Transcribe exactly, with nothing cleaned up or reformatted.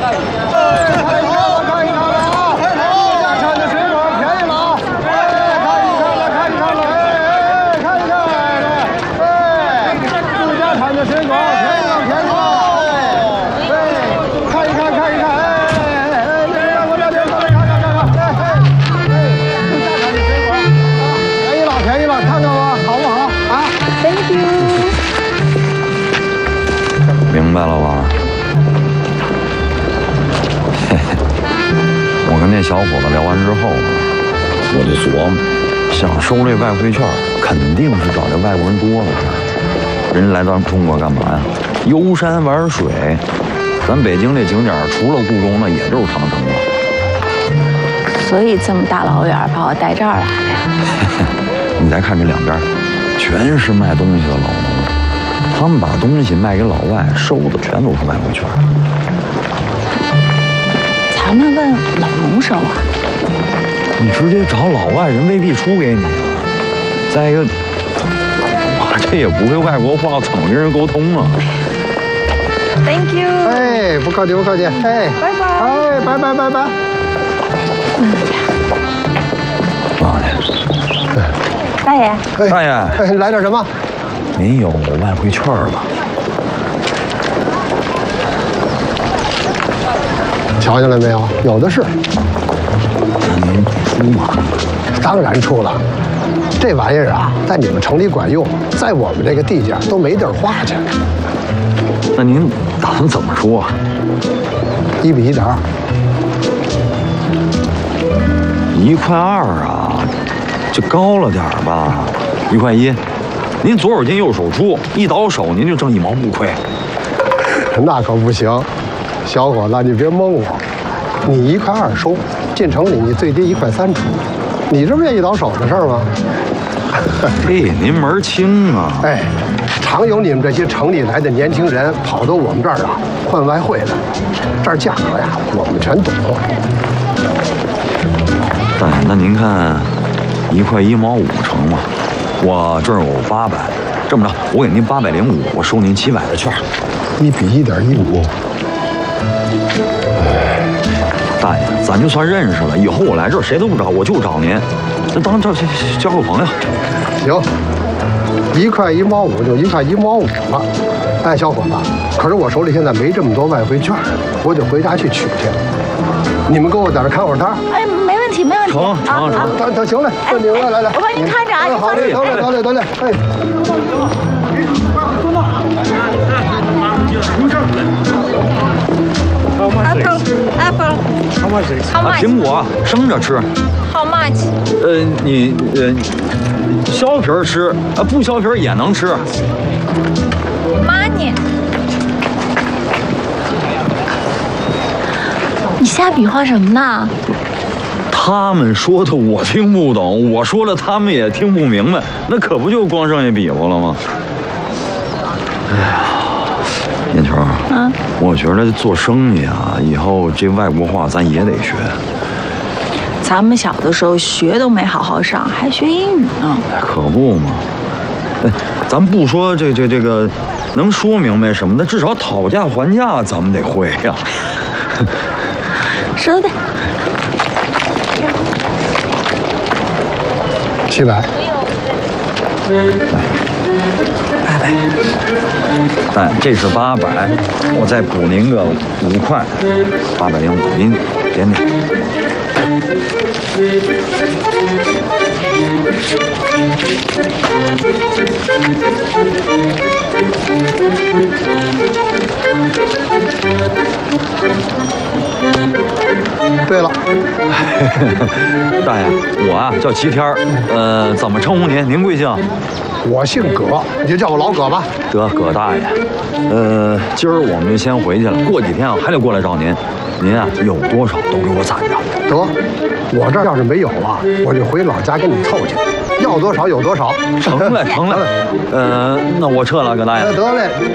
明白了吧？嘿嘿，我跟那小伙子聊完之后，我就琢磨，想收这外汇券，肯定是找这外国人多的事儿。人来到中国干嘛呀？游山玩水。咱北京这景点除了故宫，那也就是长城了。 所以这么大老远把我带这儿来的。 你再看这两边，全是卖东西的老农。他们把东西卖给老外，收的全都是外汇券。 咱们问老农收啊？ 你直接找老外，人未必出给你啊。再一个，我这也不会外国话，怎么跟人沟通啊 ？Thank you。 哎，不客气，不客气。哎， 拜拜。 哎，拜拜拜拜。 嗯。 王爷。 大爷。 大爷。 哎，来点什么？ 您有外汇券吧？ 瞧见了没有？有的是。 那您出吗？ 当然出了。这玩意儿啊，在你们城里管用，在我们这个地界都没地儿花去。 那您打算怎么说啊？ 一比一点二。 一块二啊，这高了点儿吧？一块一。您左手进右手出，一倒手您就挣一毛不亏。 那可不行，小伙子，你别蒙我。你一块二收，进城里你最低一块三出，你这不也一倒手的事儿吗？ 嘿，您门儿清啊！ 哎，常有你们这些城里来的年轻人跑到我们这儿啊换外汇的，这儿价格呀我们全懂。 大爷，那您看一块一毛五成吗？我这儿有八百，这么着，我给您八百零五，我收您七百的券。 一比一点一五。 大爷，咱就算认识了，以后我来这儿谁都不找，我就找您，那当这交个朋友。 行，一块一毛五就一块一毛五了。哎，小伙子，可是我手里现在没这么多外汇券，我得回家去取去。你们跟我在这看会儿摊。 哎，没问题，没问题。 成成成， 行行行嘞，那你们来来来， 我帮您看着啊，您好嘞，得嘞得嘞得嘞，哎。 Apple, apple. How much? How much? 苹果生着吃。 How much? 呃，你呃，削皮儿吃，呃，不削皮儿也能吃。 Money. 你瞎比划什么呢？ 他们说的我听不懂，我说了他们也听不明白，那可不就光剩下比划了吗？哎呀，燕球，嗯，我觉得做生意啊，以后这外国话咱也得学。 咱们小的时候学都没好好上，还学英语呢。 可不嘛！哎，咱不说这这这个能说明白什么的，至少讨价还价咱们得会呀。 收的。 七百。 八百。哎，这是八百，我再补您个五块，八百零五，您点点。 对了， 大爷，我啊叫齐天儿，呃，怎么称呼您？您贵姓？ 我姓葛，你就叫我老葛吧。 得，葛大爷。呃，今儿我们就先回去了，过几天啊还得过来找您。您啊有多少都给我攒着。 得，我这要是没有啊，我就回老家跟你凑去，要多少有多少。 成嘞，成嘞。呃，那我撤了，葛大爷。 得嘞。